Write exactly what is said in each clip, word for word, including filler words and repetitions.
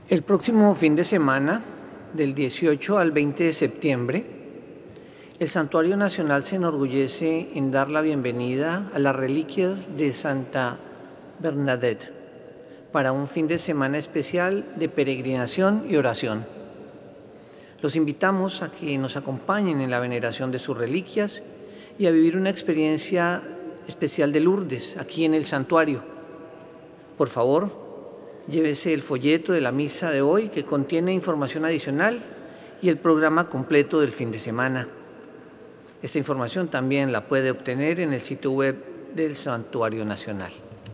El próximo fin de semana, del dieciocho al veinte de septiembre, el Santuario Nacional se enorgullece en dar la bienvenida a las reliquias de Santa Bernadette para un fin de semana especial de peregrinación y oración. Los invitamos a que nos acompañen en la veneración de sus reliquias y a vivir una experiencia especial de Lourdes aquí en el santuario. Por favor, llévese el folleto de la misa de hoy que contiene información adicional y el programa completo del fin de semana. Esta información también la puede obtener en el sitio web del Santuario Nacional.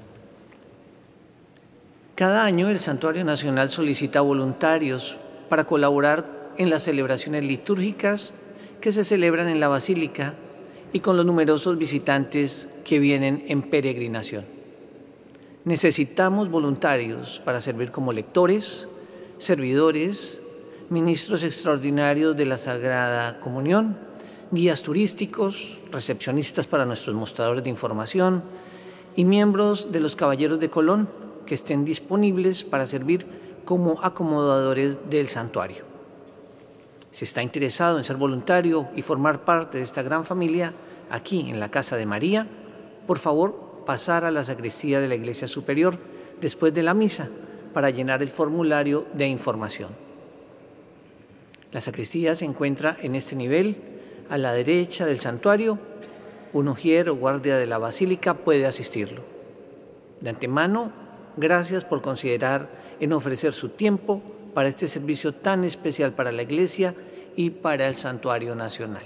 Cada año el Santuario Nacional solicita voluntarios para colaborar en las celebraciones litúrgicas que se celebran en la Basílica y con los numerosos visitantes que vienen en peregrinación. Necesitamos voluntarios para servir como lectores, servidores, ministros extraordinarios de la Sagrada Comunión, guías turísticos, recepcionistas para nuestros mostradores de información y miembros de los Caballeros de Colón que estén disponibles para servir como acomodadores del santuario. Si está interesado en ser voluntario y formar parte de esta gran familia aquí en la Casa de María, por favor, pasar a la sacristía de la Iglesia Superior después de la misa para llenar el formulario de información. La sacristía se encuentra en este nivel, a la derecha del santuario. Un ujier o guardia de la Basílica puede asistirlo. De antemano, gracias por considerar en ofrecer su tiempo para este servicio tan especial para la Iglesia y para el Santuario Nacional.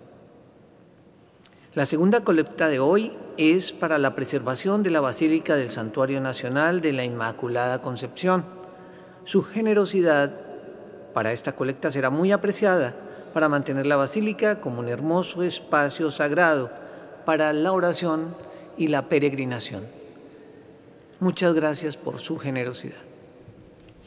La segunda colecta de hoy es para la preservación de la Basílica del Santuario Nacional de la Inmaculada Concepción. Su generosidad para esta colecta será muy apreciada para mantener la Basílica como un hermoso espacio sagrado para la oración y la peregrinación. Muchas gracias por su generosidad.